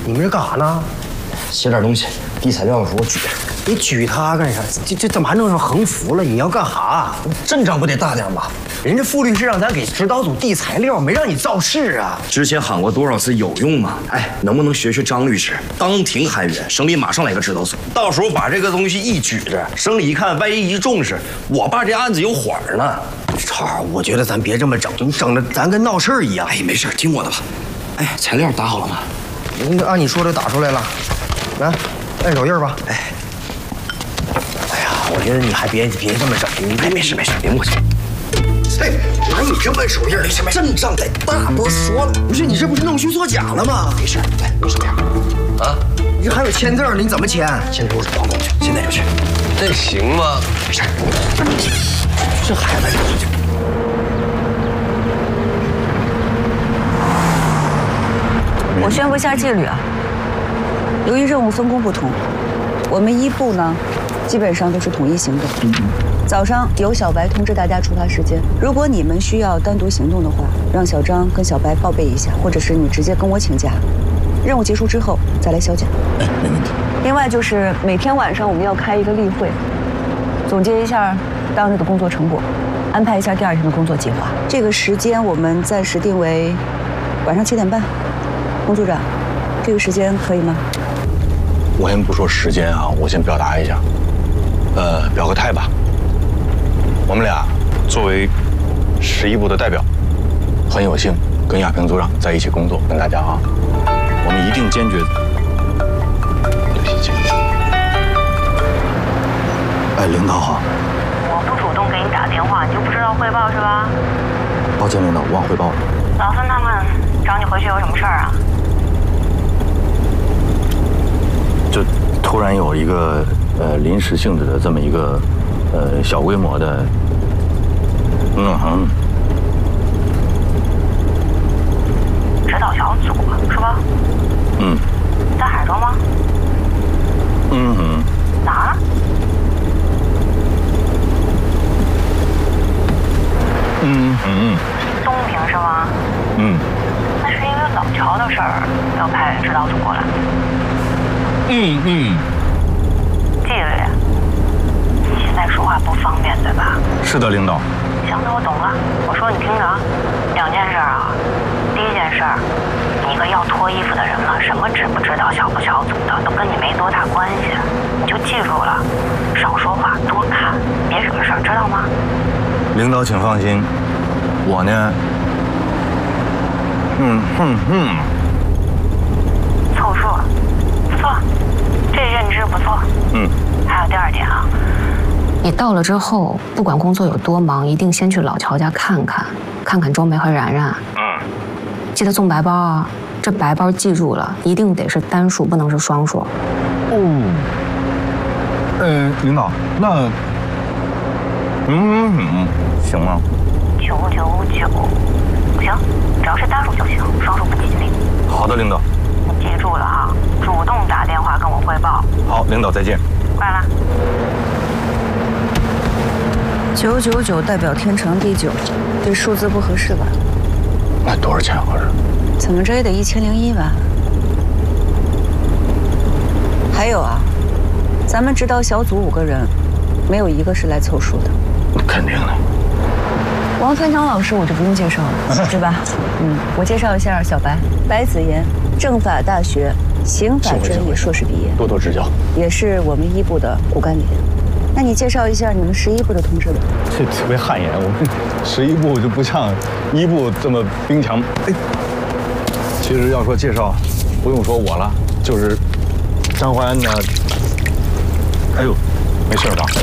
你们这干啥呢？ 写点东西，递材料的时候举。 你举它干啥？这怎么还弄成横幅了？你要干啥？ 阵仗不得大点吗？ 人家傅律师让咱给指导组递材料，没让你造势啊！ 之前喊过多少次有用吗？哎，能不能学学张律师，当庭喊冤，省里马上来个指导组，到时候把这个东西一举着，省里一看，万一一重视，我爸这案子有缓呢。 超，我觉得咱别这么整，你整的咱跟闹事儿一样。 哎，没事，听我的吧。哎，材料打好了吗？ 按你说的打出来了，来，按手印吧。哎呀，我觉得你还别这么整， 哎，没事，别磨叽。哎，哪有这么手印的？阵仗得大，都说了。 不是你这不是弄虚作假了吗？ 没事，来，你手样啊？ 你这还有签字呢，你怎么签？ 签字我是帮工去，现在就去。 这行吗？ 没事，这孩子。 我宣布一下纪律啊。由于任务分工不同，我们一部呢，基本上都是统一行动。早上由小白通知大家出发时间，如果你们需要单独行动的话，让小张跟小白报备一下，或者是你直接跟我请假。任务结束之后再来销假。 哎，没问题。 另外就是每天晚上我们要开一个例会，总结一下当日的工作成果，安排一下第二天的工作计划。这个时间我们暂时定为晚上7点半。洪组长，这个时间可以吗？ 我先不说时间啊，我先表达一下，表个态吧。我们俩作为11部的代表，很有幸跟亚平组长在一起工作，跟大家啊，我们一定坚决。对不起，哎，领导好。 我不主动给你打电话，你就不知道汇报是吧？ 抱歉，领导，忘汇报了。 老孙他们找你回去有什么事儿啊？ 就突然有一个临时性质的这么一个小规模的指导小组是吧？ 嗯。 在海州吗？哪儿？东平是吗？那是因为老乔的事儿要派指导组过来。纪律，你现在说话不方便对吧？ 是的，领导。 行，那我懂了。我说你听着啊，2件事啊。第一件事，你一个要脱衣服的人了，什么指不指导、小不小组的，都跟你没多大关系。你就记住了，少说话，多看，别惹事儿，知道吗？ 领导请放心，我呢， 凑数，不错，这认知不错。还有第2点啊。 你到了之后，不管工作有多忙，一定先去老乔家看看周梅和然然。记得送白包啊，这白包记住了，一定得是单数，不能是双数。 领导，那行吗 999，不行，只要是单数就行，双数不吉利。 好的，领导。 你记住了啊，主动打电话跟我汇报。 好，领导再见。 乖了。 999代表天长地久，这数字不合适吧？ 那多少钱合适？ 怎么着也得1001吧。还有啊，咱们指导小组5个人，没有1个是来凑数的。 肯定的。 王团长老师我就不用介绍了，对吧？我介绍一下小白，白子妍，政法大学刑法专业硕士毕业， 多多指教。 也是我们1部的骨干脸。那你介绍一下你们11部的同志吧。 这特别汗颜，我们11部就不像1部这么兵强。哎，其实要说介绍，不用说我了，就是张淮安呢。哎呦，没事吧？